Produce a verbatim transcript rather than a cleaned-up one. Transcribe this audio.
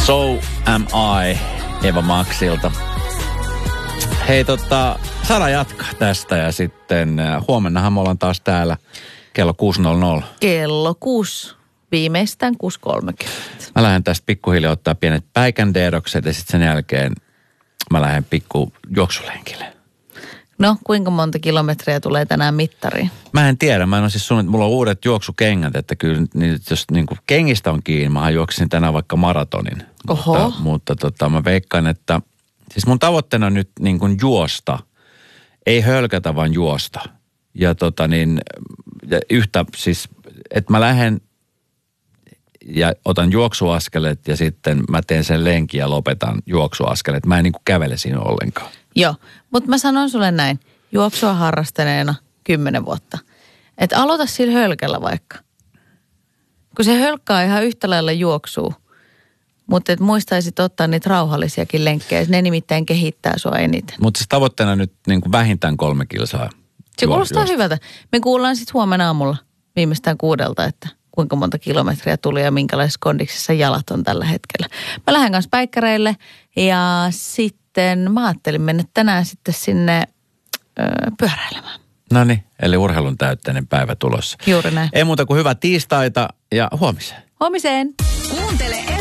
So am I, Eva Maxilta. Hei tota, saadaan jatkaa tästä ja sitten huomennahan me ollaan taas täällä kello kuusi nolla nolla. Kello kuusi, viimeistään kuusi kolmekymmentä. Mä lähden tästä pikkuhiljaa ottaa pienet päikändeedokset ja sitten sen jälkeen mä lähden pikku juoksulenkille. No, kuinka monta kilometriä tulee tänään mittariin? Mä en tiedä. Mä en ole siis suunnit, mulla on uudet juoksukengät, että kyllä niin, jos niin kuin kengistä on kiinni, mä juoksin tänään vaikka maratonin. Oho. Mutta, mutta tota, mä veikkaan, että siis mun tavoitteena on nyt niin kuin juosta. Ei hölkätä, vaan juosta. Ja tota niin, ja yhtä siis, että mä lähden ja otan juoksuaskeleet ja sitten mä teen sen lenkin ja lopetan juoksuaskeleet. Mä en niin kuin kävele siinä ollenkaan. Joo, mutta mä sanon sulle näin, juoksua harrastaneena kymmenen vuotta. Että aloita sillä hölkällä vaikka. Kun se hölkkää ihan yhtä lailla juoksuu, mutta et muistaisit ottaa niitä rauhallisiakin lenkkejä. Ne nimittäin kehittää sua eniten. Mutta siis tavoitteena nyt niin kuin vähintään kolme kilsaa. Se kuulostaa juosta hyvältä. Me kuullaan sitten huomenna aamulla viimeistään kuudelta, että kuinka monta kilometriä tuli ja minkälaisessa kondiksessa jalat on tällä hetkellä. Mä lähden kanssa päikkäreille ja sitten mä ajattelin mennä tänään sitten sinne ö, pyöräilemään. No niin, eli urheilun täytteinen päivä tulossa. Juuri näin. Ei muuta kuin hyvää tiistaita ja huomiseen. Huomiseen. Kuuntele